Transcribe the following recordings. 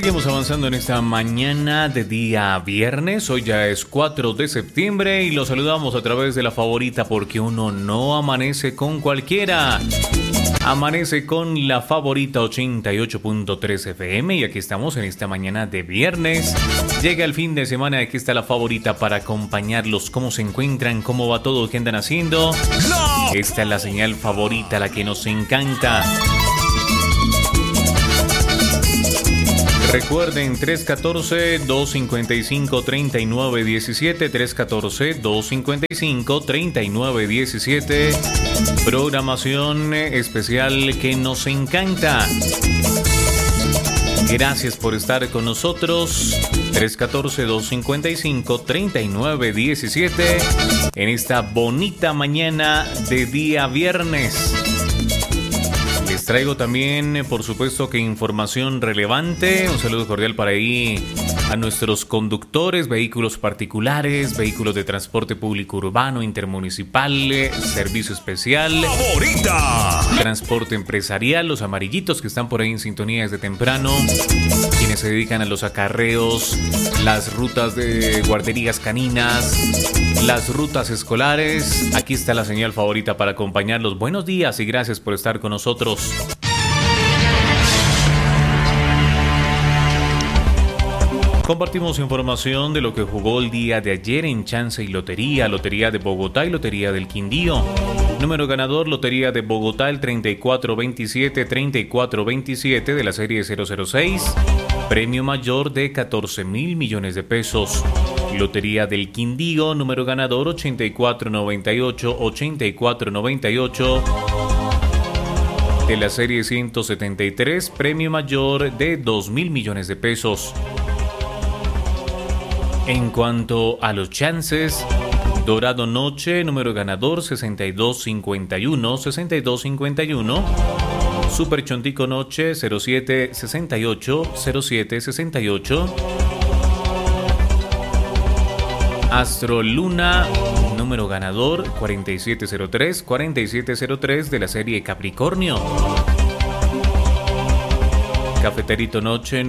Seguimos avanzando en esta mañana de día viernes. Hoy ya es 4 de septiembre y los saludamos a través de la favorita porque uno no amanece con cualquiera. Amanece con la favorita 88.3 FM y aquí estamos en esta mañana de viernes. Llega el fin de semana y aquí está la favorita para acompañarlos. ¿Cómo se encuentran? ¿Cómo va todo? ¿Qué andan haciendo? Esta es la señal favorita, la que nos encanta. Recuerden, 314-255-3917, 314-255-3917, programación especial que nos encanta. Gracias por estar con nosotros, 314-255-3917, en esta bonita mañana de día viernes. Les traigo también, por supuesto, que información relevante. Un saludo cordial para ahí a nuestros conductores, vehículos particulares, vehículos de transporte público urbano, intermunicipal, servicio especial, favorita, transporte empresarial, los amarillitos que están por ahí en sintonía desde temprano, quienes se dedican a los acarreos, las rutas de guarderías caninas, las rutas escolares. Aquí está la señal favorita para acompañarlos. Buenos días y gracias por estar con nosotros. Compartimos información de lo que jugó el día de ayer en Chance y Lotería, Lotería de Bogotá y Lotería del Quindío. Número ganador, Lotería de Bogotá, el 3427-3427 de la serie 006. Premio mayor de 14.000 millones de pesos. Lotería del Quindío, número ganador 8498-8498 de la serie 173. Premio mayor de 2.000 millones de pesos. En cuanto a los chances, Dorado Noche, número ganador 6251, Super Chontico Noche 0768, Astro Luna, número ganador 4703 de la serie Capricornio. Cafeterito Noche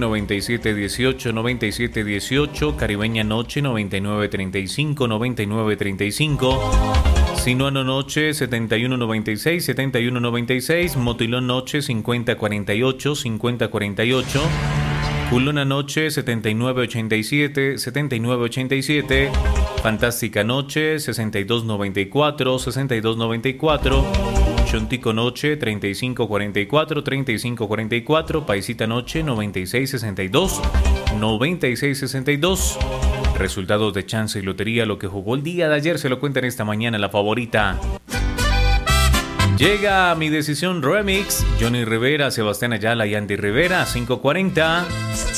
9718, Caribeña Noche 9935, Sinuano Noche 7196, Motilón Noche 5048, Culona Noche 7987, Fantástica Noche 6294, Chontico Noche 3544, Paisita Noche 9662. Resultados de Chance y Lotería, lo que jugó el día de ayer, se lo cuentan esta mañana la favorita. Llega Mi Decisión Remix, Johnny Rivera, Sebastián Ayala y Andy Rivera, 5:40.